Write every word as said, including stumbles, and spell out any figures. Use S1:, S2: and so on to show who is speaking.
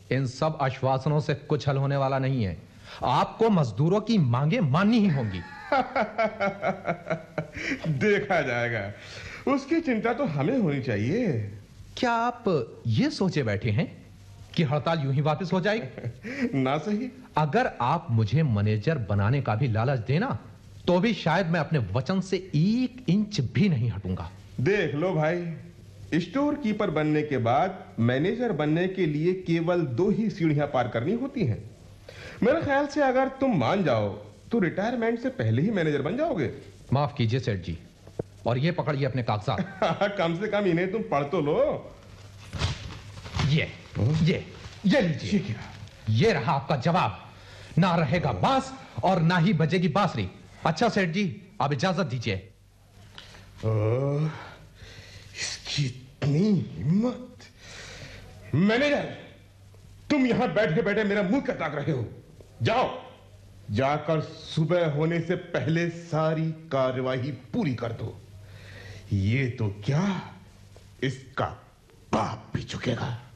S1: इन सब आश्वासनों से कुछ हल होने वाला नहीं है। आपको मजदूरों की मांगे माननी ही होंगी।
S2: देखा जाएगा, उसकी चिंता तो हमें होनी चाहिए।
S1: क्या आप ये सोचे बैठे हैं कि हड़ताल यूं ही वापस हो जाएगी?
S2: ना सही।
S1: अगर आप मुझे मैनेजर बनाने का भी लालच देना तो भी शायद मैं अपने वचन से एक इंच भी नहीं हटूंगा।
S2: देख लो भाई, स्टोर कीपर बनने के बाद मैनेजर बनने के लिए केवल दो ही सीढ़ियां पार करनी होती हैं। मेरे ख्याल से अगर तुम मान जाओ तो रिटायरमेंट से पहले ही मैनेजर बन जाओगे।
S1: माफ कीजिए सेठ जी, और ये पकड़िए अपने कागजात।
S2: कम से कम इन्हें तुम पढ़ तो लो।
S1: ये ये ये लीजिए।
S2: क्या?
S1: ये रहा आपका जवाब। ना रहेगा बांस और ना ही बजेगी बांसुरी। अच्छा सेठ जी, आप इजाजत दीजिए।
S2: ओह, इसकी इतनी हिम्मत। मैनेजर, तुम यहां बैठे बैठे मेरा मुंह क्यों ताक रहे हो? जाओ, जाकर सुबह होने से पहले सारी कार्यवाही पूरी कर दो। ये तो क्या, इसका बाप भी झुकेगा।